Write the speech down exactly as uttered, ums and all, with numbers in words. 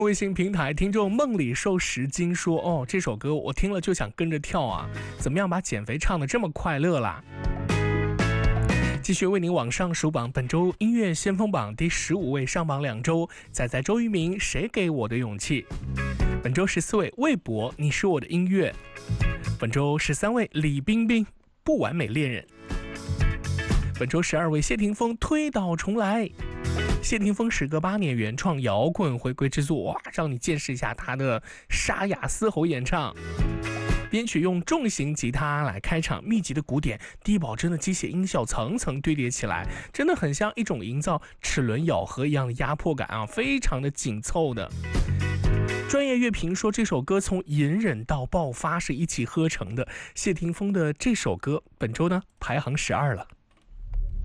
微信平台听众梦里瘦十斤说：“哦，这首歌我听了就想跟着跳啊，怎么样把减肥唱得这么快乐啦？”继续为您往上数榜，本周音乐先锋榜第十五位上榜两周，仔仔周渝民《谁给我的勇气》。本周十四位魏博《你是我的音乐》。本周十三位李冰冰《不完美恋人》。本周十二位谢霆锋《推倒重来》。谢霆锋时隔八年原创摇滚回归之作，哇，让你见识一下他的沙哑嘶吼演唱。编曲用重型吉他来开场，密集的鼓点，低保真的机械音效层层堆叠起来，真的很像一种营造齿轮咬合一样的压迫感啊，非常的紧凑的。专业乐评说这首歌从隐忍到爆发是一气呵成的。谢霆锋的这首歌本周呢排行十二了。